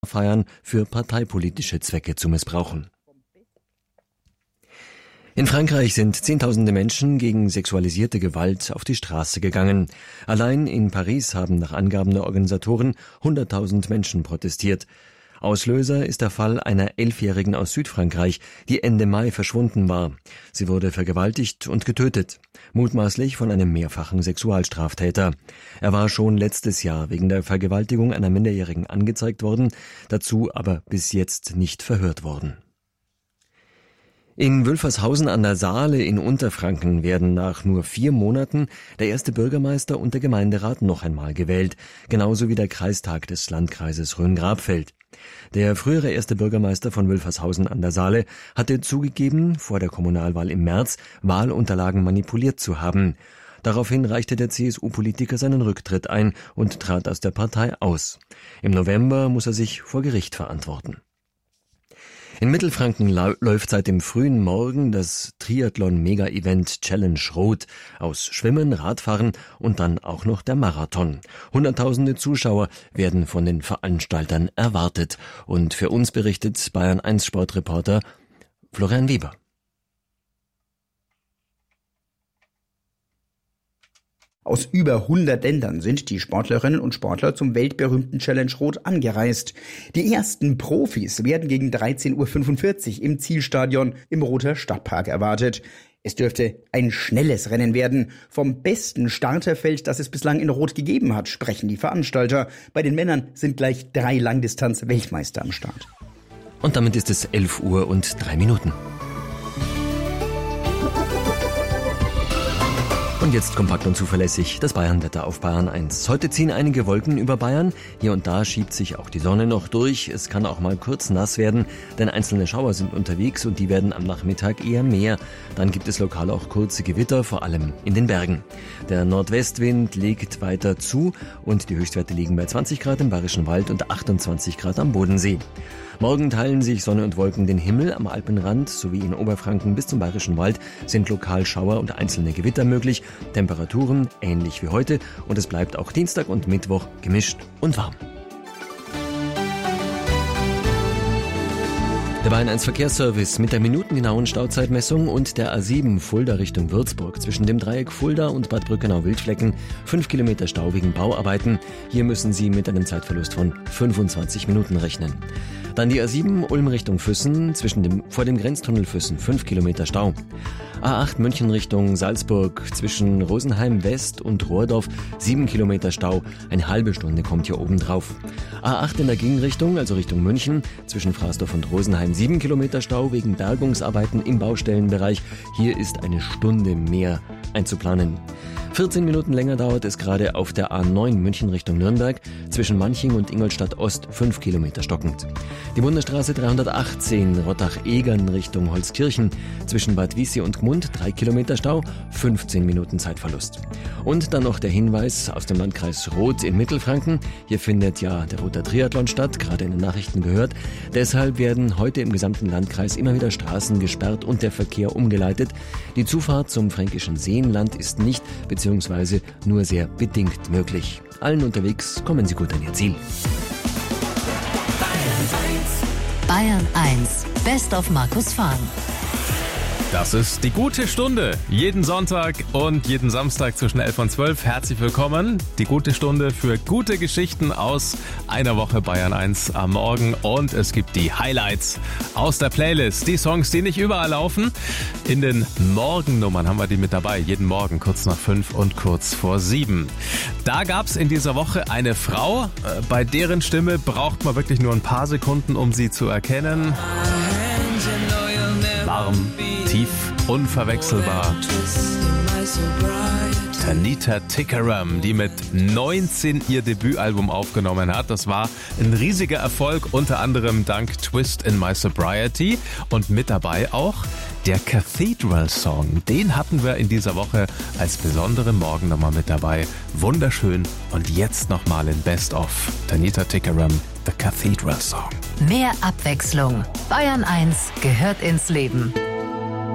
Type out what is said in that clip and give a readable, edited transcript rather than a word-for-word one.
feiern für parteipolitische Zwecke zu missbrauchen. In Frankreich sind Zehntausende Menschen gegen sexualisierte Gewalt auf die Straße gegangen. Allein in Paris haben nach Angaben der Organisatoren 100.000 Menschen protestiert. Auslöser ist der Fall einer 11-Jährigen aus Südfrankreich, die Ende Mai verschwunden war. Sie wurde vergewaltigt und getötet, mutmaßlich von einem mehrfachen Sexualstraftäter. Er war schon letztes Jahr wegen der Vergewaltigung einer Minderjährigen angezeigt worden, dazu aber bis jetzt nicht verhört worden. In Wülfershausen an der Saale in Unterfranken werden nach nur 4 Monaten der erste Bürgermeister und der Gemeinderat noch einmal gewählt, genauso wie der Kreistag des Landkreises Rhön-Grabfeld. Der frühere erste Bürgermeister von Wülfershausen an der Saale hatte zugegeben, vor der Kommunalwahl im März Wahlunterlagen manipuliert zu haben. Daraufhin reichte der CSU-Politiker seinen Rücktritt ein und trat aus der Partei aus. Im November muss er sich vor Gericht verantworten. In Mittelfranken läuft seit dem frühen Morgen das Triathlon-Mega-Event Challenge Rot aus Schwimmen, Radfahren und dann auch noch der Marathon. Hunderttausende Zuschauer werden von den Veranstaltern erwartet. Und für uns berichtet Bayern1 Sportreporter Florian Weber. Aus über 100 Ländern sind die Sportlerinnen und Sportler zum weltberühmten Challenge Rot angereist. Die ersten Profis werden gegen 13.45 Uhr im Zielstadion im Roter Stadtpark erwartet. Es dürfte ein schnelles Rennen werden. Vom besten Starterfeld, das es bislang in Rot gegeben hat, sprechen die Veranstalter. Bei den Männern sind gleich 3 Langdistanz-Weltmeister am Start. Und damit ist es 11:03. Und jetzt kompakt und zuverlässig das Bayernwetter auf Bayern1. Heute ziehen einige Wolken über Bayern. Hier und da schiebt sich auch die Sonne noch durch. Es kann auch mal kurz nass werden, denn einzelne Schauer sind unterwegs und die werden am Nachmittag eher mehr. Dann gibt es lokal auch kurze Gewitter, vor allem in den Bergen. Der Nordwestwind legt weiter zu und die Höchstwerte liegen bei 20 Grad im Bayerischen Wald und 28 Grad am Bodensee. Morgen teilen sich Sonne und Wolken den Himmel. Am Alpenrand sowie in Oberfranken bis zum Bayerischen Wald sind lokal Schauer und einzelne Gewitter möglich. Temperaturen ähnlich wie heute und es bleibt auch Dienstag und Mittwoch gemischt und warm. Der Bayern1 Verkehrsservice mit der minutengenauen Stauzeitmessung und der A7 Fulda Richtung Würzburg zwischen dem Dreieck Fulda und Bad Brückenau-Wildflecken 5 Kilometer Stau wegen Bauarbeiten. Hier müssen Sie mit einem Zeitverlust von 25 Minuten rechnen. Dann die A7 Ulm Richtung Füssen vor dem Grenztunnel Füssen 5 Kilometer Stau. A8 München Richtung Salzburg zwischen Rosenheim West und Rohrdorf 7 Kilometer Stau. Eine halbe Stunde kommt hier oben drauf. A8 in der Gegenrichtung, also Richtung München, zwischen Fraßdorf und Rosenheim 7 Kilometer Stau wegen Bergungsarbeiten im Baustellenbereich. Hier ist eine Stunde mehr einzuplanen. 14 Minuten länger dauert es gerade auf der A9 München Richtung Nürnberg, zwischen Manching und Ingolstadt Ost 5 Kilometer stockend. Die Bundesstraße 318 Rottach-Egern Richtung Holzkirchen, zwischen Bad Wiessee und Gmund 3 Kilometer Stau, 15 Minuten Zeitverlust. Und dann noch der Hinweis aus dem Landkreis Roth in Mittelfranken. Hier findet ja der Roter Triathlon statt, gerade in den Nachrichten gehört. Deshalb werden heute im gesamten Landkreis immer wieder Straßen gesperrt und der Verkehr umgeleitet. Die Zufahrt zum fränkischen Seenland ist nicht bzw. nur sehr bedingt möglich. Allen unterwegs kommen Sie gut an Ihr Ziel. Bayern 1, Best of Markus Fahn. Das ist die gute Stunde. Jeden Sonntag und jeden Samstag zwischen 11 und 12. Herzlich willkommen. Die gute Stunde für gute Geschichten aus einer Woche Bayern 1 am Morgen. Und es gibt die Highlights aus der Playlist. Die Songs, die nicht überall laufen. In den Morgennummern haben wir die mit dabei. Jeden Morgen kurz nach 5 und kurz vor 7. Da gab es in dieser Woche eine Frau, bei deren Stimme braucht man wirklich nur ein paar Sekunden, um sie zu erkennen. Warm, tief, unverwechselbar. Tanita Tikaram, die mit 19 ihr Debütalbum aufgenommen hat. Das war ein riesiger Erfolg, unter anderem dank Twist in My Sobriety. Und mit dabei auch der Cathedral Song. Den hatten wir in dieser Woche als besondere Morgennummer mit dabei. Wunderschön. Und jetzt nochmal in Best of Tanita Tikaram, The Cathedral Song. Mehr Abwechslung. Bayern 1 gehört ins Leben.